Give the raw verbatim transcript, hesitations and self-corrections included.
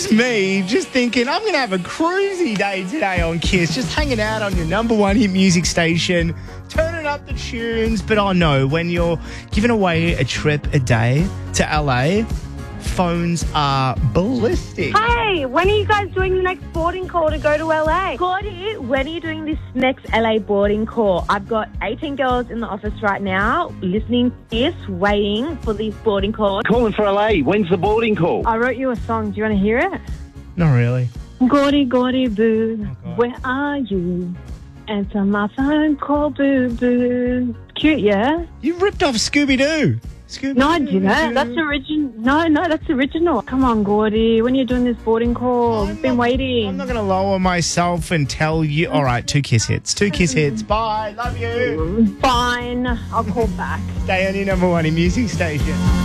Here's me just thinking I'm going to have a cruisy day today on Kiss, just hanging out on your number one hit music station, turning up the tunes. But I know when you're giving away a trip a day to L A, phones are ballistic. Hey, when are you guys doing the next boarding call to go to L A? Gordy, when are you doing this next L A boarding call? I've got eighteen girls in the office right now listening to this, waiting for this boarding call. Calling for L A. When's the boarding call? I wrote you a song. Do you want to hear it? Not really. Gordy, Gordy, boo, Oh, God. where are you? Answer my phone call, boo, boo. Cute, yeah? You ripped off Scooby-Doo. Scooby-Doo. No, I didn't. That's original. No, no, that's original. Come on, Gordy. When are you doing this boarding call? I'm I've been not- waiting. I'm not going to lower myself and tell you. All right, two Kiss hits. Two Kiss hits. Bye. Love you. Fine. I'll call back. Stay on your number one in music station.